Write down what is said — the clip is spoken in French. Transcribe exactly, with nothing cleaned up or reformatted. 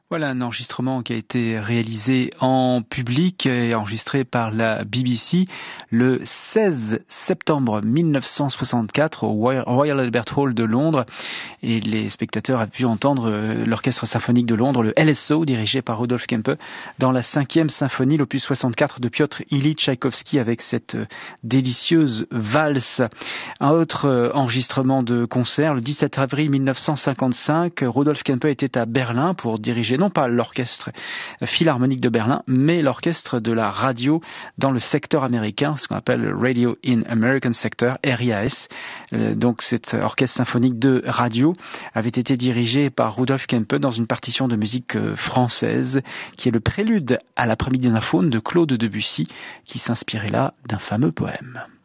Voilà un enregistrement qui a été réalisé en public et enregistré par la B B C le seize septembre mille neuf cent soixante-quatre au Royal Albert Hall de Londres. Et les spectateurs ont pu entendre l'Orchestre symphonique de Londres, le L S O, dirigé par Rudolf Kempe, dans la cinquième symphonie, l'opus soixante-quatre de Piotr Ilyich Tchaïkovski, avec cette délicieuse valse. Un autre enregistrement de concert, le dix-sept avril mille neuf cent cinquante-cinq, Rudolf Kempe était à Berlin pour diriger non pas l'orchestre philharmonique de Berlin, mais l'orchestre de la radio dans le secteur américain, ce qu'on appelle le Radio in American Sector, R I A S. Donc cet orchestre symphonique de radio avait été dirigé par Rudolf Kempe dans une partition de musique française qui est le prélude à l'après-midi d'un faune de Claude Debussy, qui s'inspirait là d'un fameux poème.